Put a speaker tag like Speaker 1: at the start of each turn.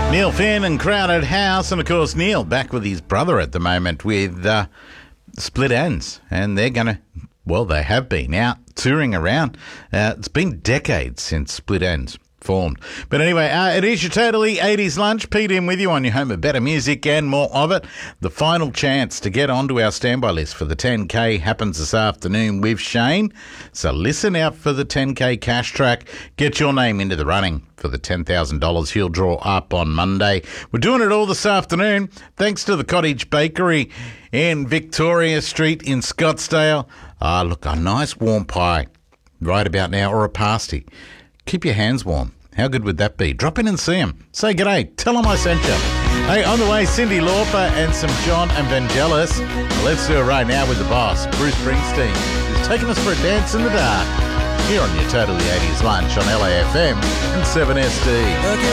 Speaker 1: Neil Finn and Crowded House, and of course Neil back with his brother at the moment with Split Ends, and they're going to, well, they have been out touring around. It's been decades since Split Ends formed. But anyway, it is your Totally 80s Lunch. Pete in with you on your home of better music and more of it. The final chance to get onto our standby list for the 10K happens this afternoon with Shane. So listen out for the 10K cash track. Get your name into the running for the $10,000 he'll draw up on Monday. We're doing it all this afternoon thanks to the Cottage Bakery in Victoria Street in Scottsdale. Look, a nice warm pie right about now, or a pasty. Keep your hands warm. How good would that be? Drop in and see them. Say g'day. Tell them I sent you. Hey, on the way, Cyndi Lauper and some John and Vangelis. Let's do it right now with the boss, Bruce Springsteen, who's taking us for a dance in the dark. Here on your Totally 80s Lunch on LAFM and 7SD.